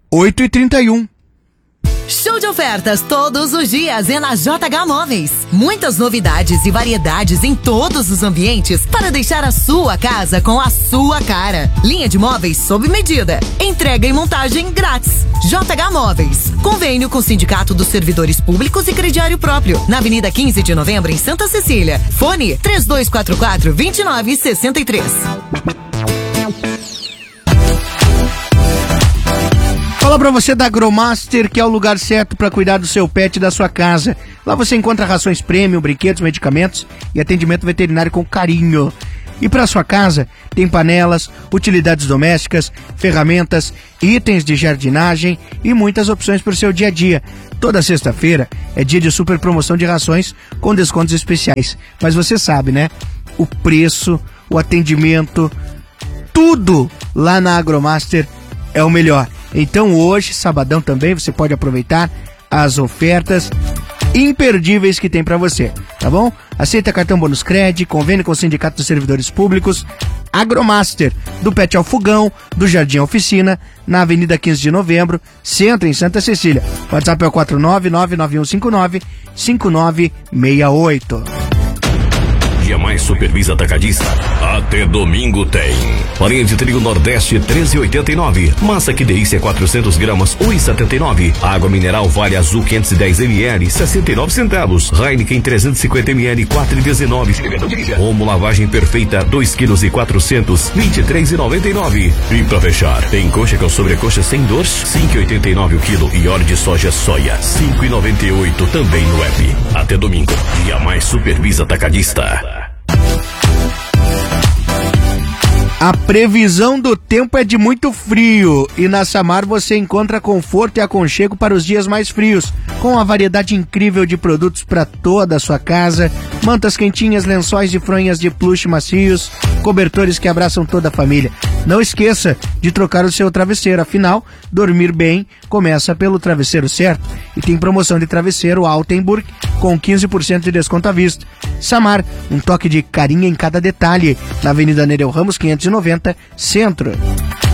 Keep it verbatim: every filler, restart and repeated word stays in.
oito e trinta e um. Show de ofertas todos os dias é na J H Móveis. Muitas novidades e variedades em todos os ambientes para deixar a sua casa com a sua cara. Linha de móveis sob medida. Entrega e montagem grátis. J H Móveis. Convênio com o Sindicato dos Servidores Públicos e Crediário Próprio. Na Avenida quinze de Novembro, em Santa Cecília. Fone três dois quatro quatro, dois nove seis três. Fala pra você da Agromaster, que é o lugar certo para cuidar do seu pet e da sua casa. Lá você encontra rações premium, brinquedos, medicamentos e atendimento veterinário com carinho. E para sua casa, tem panelas, utilidades domésticas, ferramentas, itens de jardinagem e muitas opções para o seu dia a dia. Toda sexta-feira é dia de super promoção de rações com descontos especiais. Mas você sabe, né? O preço, o atendimento, tudo lá na Agromaster é o melhor. Então hoje, sabadão também, você pode aproveitar as ofertas imperdíveis que tem para você, tá bom? Aceita cartão bônus crédito, convênio com o Sindicato dos Servidores Públicos. Agromaster, do Pet ao Fogão, do Jardim à Oficina, na Avenida quinze de Novembro, Centro, em Santa Cecília. O WhatsApp é o quatro nove nove nove um cinco nove cinco nove seis oito. Dia Mais Supervisa Atacadista. Até domingo tem. Farinha de trigo Nordeste treze e oitenta e nove. Massa que delícia quatrocentos gramas um e setenta e nove. Água mineral Vale Azul quinhentos e dez mililitros sessenta e nove centavos. Heineken trezentos e cinquenta mililitros quatro e dezenove. Omo lavagem perfeita dois quilos e quatrocentos vinte e três e noventa e nove. E pra fechar, tem coxa com sobrecoxa sem dor cinco e oitenta e nove o quilo e óleo de soja soia cinco e noventa e oito também no app. Até domingo. Dia Mais Supervisa Atacadista. A previsão do tempo é de muito frio e na Samar você encontra conforto e aconchego para os dias mais frios, com uma variedade incrível de produtos para toda a sua casa, mantas quentinhas, lençóis e fronhas de plush macios, cobertores que abraçam toda a família. Não esqueça de trocar o seu travesseiro, afinal, dormir bem começa pelo travesseiro certo. E tem promoção de travesseiro Altenburg com quinze por cento de desconto à vista. Samar, um toque de carinho em cada detalhe, na Avenida Nereu Ramos quinhentos e noventa, Centro.